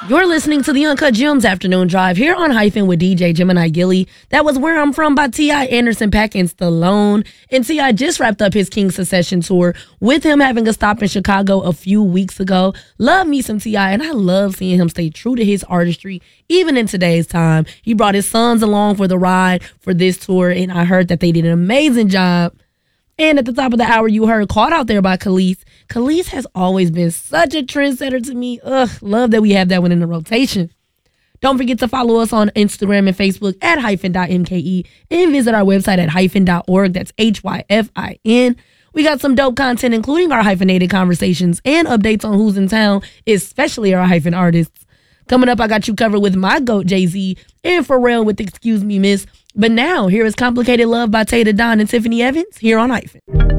You're listening to the Uncut Gems Afternoon Drive here on Hyphen with DJ Gemini Gilly. That was Where I'm From by T.I. Anderson .Paak and Stallone. And T.I. just wrapped up his King Secession tour with him having a stop in Chicago a few weeks ago. Love me some T.I. and I love seeing him stay true to his artistry even in today's time. He brought his sons along for the ride for this tour and I heard that they did an amazing job. And at the top of the hour, you heard Caught Out There by Kelis. Kelis has always been such a trendsetter to me. Love that we have that one in the rotation. Don't forget to follow us on Instagram and Facebook at hyphen.mke and visit our website at hyphen.org. That's HYFIN. We got some dope content, including our hyphenated conversations and updates on who's in town, especially our hyphen artists. Coming up, I got you covered with my GOAT, Jay-Z, and Pharrell with Excuse Me, Miss. But now, here is Complicated Love by Tay Don and Tiffany Evans here on Hyphen.